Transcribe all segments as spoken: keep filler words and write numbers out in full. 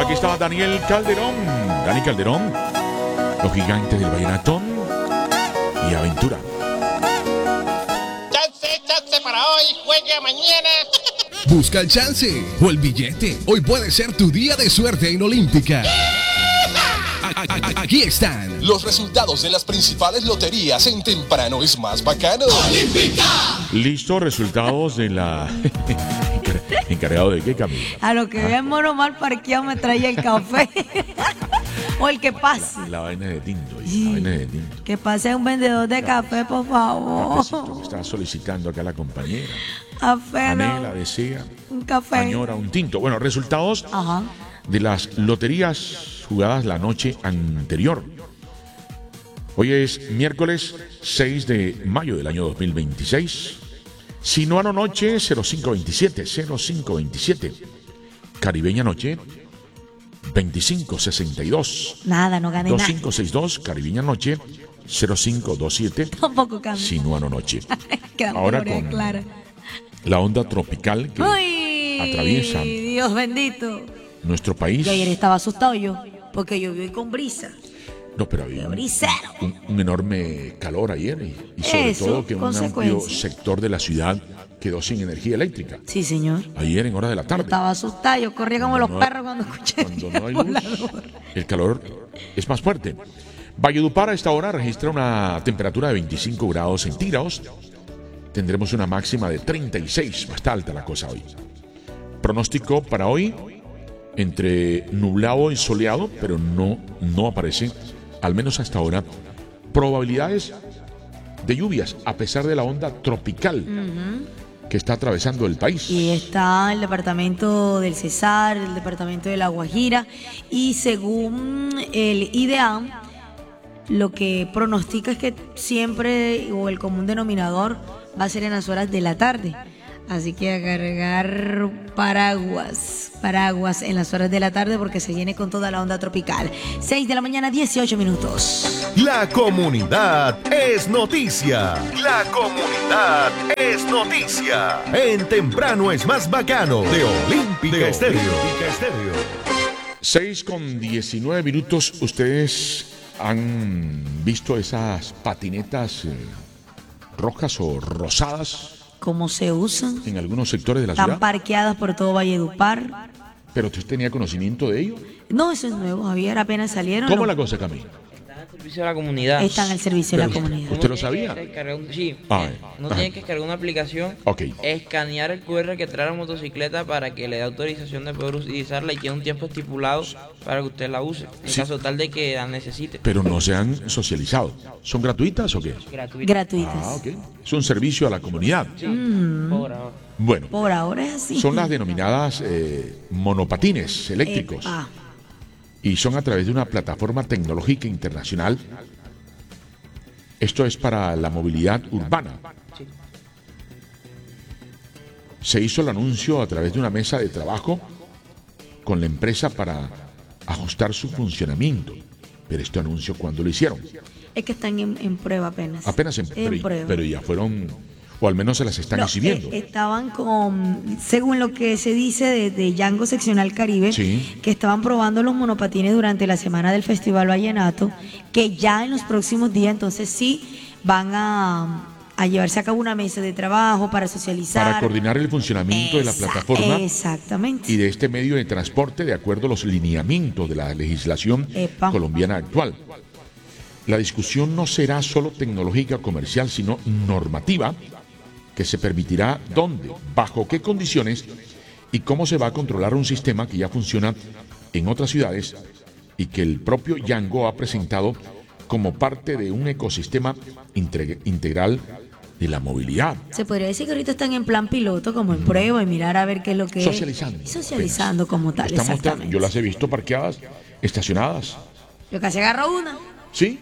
Aquí estaba Daniel Calderón. Dani Calderón, los gigantes del vallenatón y aventura. Chance, chance para hoy, juega mañana. Busca el chance o el billete. Hoy puede ser tu día de suerte en Olímpica. Aquí están los resultados de las principales loterías en Temprano es Más Bacano. ¡Olímpica! Listo, resultados de la... ¿Encargado de qué, Camila? A lo que vea el mono mal parqueado me traía el café. O el que pase. La, la vaina de tinto. Sí. La vaina de tinto. Que pase un vendedor de café, por favor. Cafecito que está solicitando acá la compañera. Café, Anhela, no. desea, Un café. añora un tinto. Bueno, resultados Ajá. de las loterías jugadas la noche anterior. Hoy es miércoles seis de mayo del año dos mil veintiséis. Sinuano Noche cero cinco veintisiete, cero cinco veintisiete. Caribeña Noche veinticinco sesenta y dos. Nada, no gané dos nada. cinco seis dos. Caribeña Noche cero cinco veintisiete. Tampoco cambia. Sinuano Noche. Queda Ahora memoria con clara. la onda tropical que Uy, atraviesa Dios bendito. nuestro país. Y ayer estaba asustado yo, porque llovió y con brisa. No, pero había un, Brisero. un- un enorme calor ayer y, y sobre Eso, todo que un amplio consecuencia. sector de la ciudad quedó sin energía eléctrica. Sí, señor. Ayer en horas de la Yo tarde. estaba asustada, yo corría como Cuando los no- perros cuando escuché Cuando no hay el luz, volador. el calor es más fuerte. Valledupar a esta hora registra una temperatura de veinticinco grados centígrados. Tendremos una máxima de treinta y seis, va a estar alta la cosa hoy. Pronóstico para hoy, entre nublado y soleado, pero no, no aparece, al menos hasta ahora, probabilidades de lluvias, a pesar de la onda tropical que está atravesando el país. Y está el departamento del Cesar, el departamento de La Guajira, y según el I D A, lo que pronostica es que siempre, o el común denominador, va a ser en las horas de la tarde. Así que a cargar paraguas, paraguas en las horas de la tarde porque se viene con toda la onda tropical. seis de la mañana, dieciocho minutos. La comunidad es noticia. La comunidad es noticia. En Temprano es Más Bacano de Olímpica Estéreo. seis con diecinueve minutos. ¿Ustedes han visto esas patinetas eh, rojas o rosadas ¿Cómo se usan? en algunos sectores de la Están ciudad? parqueadas por todo Valledupar. ¿Pero usted tenía conocimiento de ello? No, eso es nuevo, Javier, apenas salieron. ¿Cómo no. la cosa, Camila? Está al servicio de la comunidad. Están al servicio de la Pero comunidad. ¿Usted lo Uno tiene sabía? que descargar un- sí. Ah, eh. Uno Ajá. tiene que descargar una aplicación, Ok. escanear el cu erre que trae la motocicleta para que le dé autorización de poder utilizarla y tiene un tiempo estipulado para que usted la use, en Sí. caso tal de que la necesite. Pero no se han socializado. ¿Son gratuitas o qué? Gratuito. Gratuitas. Ah, ok. Es un servicio a la comunidad. Sí, por ahora. Bueno, Por ahora es así. son las denominadas eh, monopatines eléctricos. Epa. Y son a través de una plataforma tecnológica internacional. Esto es para la movilidad urbana. Sí. Se hizo el anuncio a través de una mesa de trabajo con la empresa para ajustar su funcionamiento. Pero este anuncio, ¿cuándo lo hicieron? Es que están en, en prueba apenas. Apenas en, pero, prueba. pero ya fueron, o al menos se las están No, exhibiendo. eh, estaban con, según lo que se dice de, de Django Seccional Caribe, Sí. que estaban probando los monopatines durante la semana del Festival Vallenato, que ya en los próximos días entonces sí van a, a llevarse a cabo una mesa de trabajo para socializar. Para coordinar el funcionamiento de la Esa- plataforma Exactamente. y de este medio de transporte de acuerdo a los lineamientos de la legislación Epa. colombiana actual. La discusión no será solo tecnológica o comercial, sino normativa, que se permitirá dónde, bajo qué condiciones y cómo se va a controlar un sistema que ya funciona en otras ciudades y que el propio Django ha presentado como parte de un ecosistema integre- integral de la movilidad. Se podría decir que ahorita están en plan piloto, como en prueba, y mirar a ver qué es lo que Socializando. es. Socializando como tal, Estamos tan- exactamente. yo las he visto parqueadas, estacionadas. Yo casi agarro una. ¿Sí?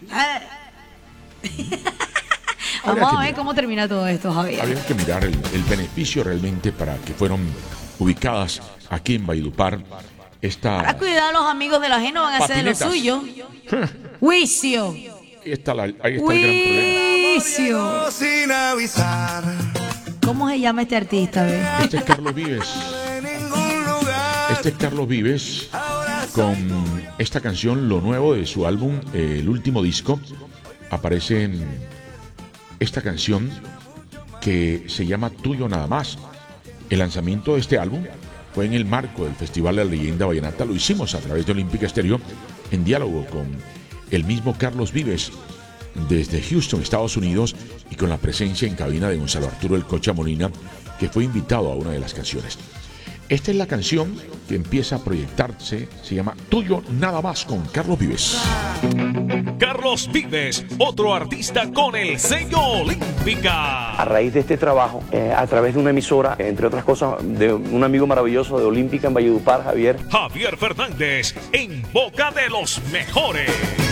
Habría Vamos que a ver mirar. cómo termina todo esto, Javier. Habría que mirar el, el beneficio realmente para que fueron ubicadas aquí en Valledupar. Esta, Para cuidar a los amigos de la gente, van a hacer de lo Patinetas. suyo. Juicio. esta, la- ahí está el gran problema. Juicio. Sin avisar ¿Cómo se llama este artista, ve? Este es Carlos Vives. de ningún lugar. Este es Carlos Vives. Ahora con esta canción, lo nuevo de su álbum, eh, el último disco. Aparece en esta canción que se llama Tuyo Nada Más. El lanzamiento de este álbum fue en el marco del Festival de la Leyenda Vallenata. Lo hicimos a través de Olímpica Estéreo en diálogo con el mismo Carlos Vives desde Houston, Estados Unidos, y con la presencia en cabina de Gonzalo Arturo El Cocha Molina, que fue invitado a una de las canciones. Esta es la canción que empieza a proyectarse, se llama Tuyo Nada Más con Carlos Vives. Carlos Vives, otro artista con el sello Olímpica. A raíz de este trabajo, eh, a través de una emisora, entre otras cosas, de un amigo maravilloso de Olímpica en Valledupar, Javier. Javier Fernández, en boca de los mejores.